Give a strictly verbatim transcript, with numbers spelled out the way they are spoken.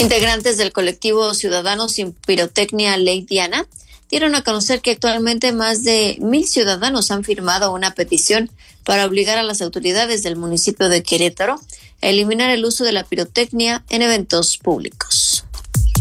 Integrantes del colectivo Ciudadanos sin Pirotecnia Ley Diana dieron a conocer que actualmente más de mil ciudadanos han firmado una petición para obligar a las autoridades del municipio de Querétaro a eliminar el uso de la pirotecnia en eventos públicos.